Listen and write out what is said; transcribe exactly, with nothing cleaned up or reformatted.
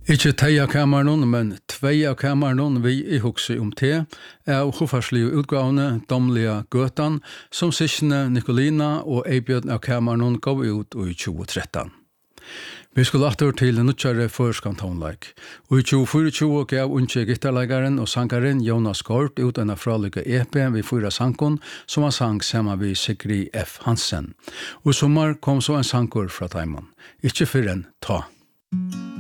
Ikke tei av kameranen, men tvei av kameranen vi i hukse om te, er hofarslige utgavene Domlige Gøtan, som syskene Nikolina og Eibjørn av kameranen gav ut i tjue tretton. Vi skulle atter til nødtjare førskantonleik. Og i tjue tjuefire gav unge gitarleggeren og sangaren Jonas Kort ut en fralike E P vi fyra sankon, som var sang sammen med Sigrid F. Hansen. Og i sommer kom så en sankor fra Taimon. Ikke før en ta.